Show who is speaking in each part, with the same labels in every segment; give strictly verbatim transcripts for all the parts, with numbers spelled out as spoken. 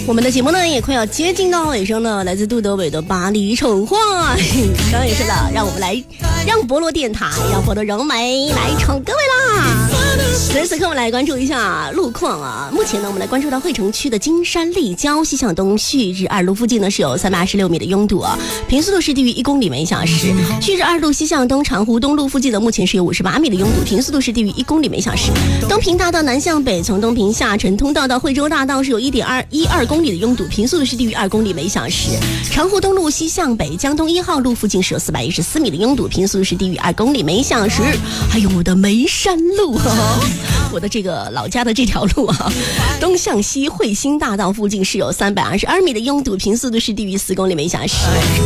Speaker 1: 我们的节目呢也快要接近到尾声了，来自杜德伟的巴黎丑话，刚刚也是了，让我们来让博罗电台，让博罗柔美来宠各位啦。此时此刻我们来关注一下路况啊，目前呢我们来关注到惠城区的金山立交西向东旭日二路附近呢是有三百二十六米的拥堵啊，平速度是低于一公里每小时。旭日二路西向东长湖东路附近呢目前是有五十八米的拥堵，平速度是低于一公里每小时。东平大道南向北从东平下沉通道到惠州大道是有一点二一二公里的拥堵，平速度是低于二公里每小时。长湖东路西向北江东一号路附近是有四百一十四米的拥堵，平速度是低于二公里每小时。还有我的眉山路、哦、我的这个老家的这条路啊，东向西惠新大道附近是有三百二十二米的拥堵，平速度是低于四公里每小时。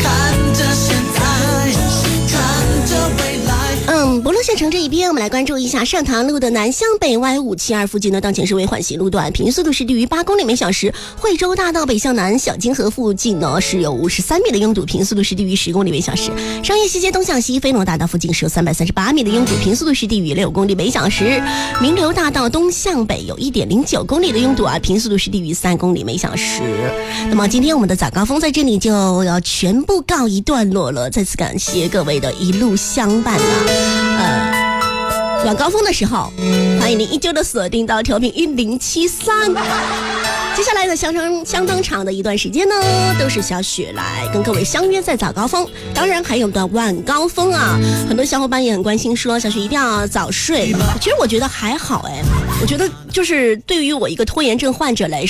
Speaker 1: 嗯，博罗县城这一边，我们来关注一下上塘路的南向北 Y 五七二附近呢，当前是为缓行路段，平速度是低于八公里每小时。惠州大道北向南小金河附近呢是有五十三米的拥堵，平速度是低于十公里每小时。商业西街东向西飞龙大道附近是有三百三十八米的拥堵，平速度是低于六公里每小时。名流大道东向北有一点零九公里的拥堵啊，平速度是低于三公里每小时。那么今天我们的早高峰在这里就要全部告一段落了，再次感谢各位的一路相伴啊。呃，晚高峰的时候，欢迎您依旧的锁定到调频一零七三。接下来的相当相当长的一段时间呢，都是小雪来跟各位相约在早高峰，当然还有的晚高峰啊。很多小伙伴也很关心说，小雪一定要早睡。其实我觉得还好哎，我觉得就是对于我一个拖延症患者来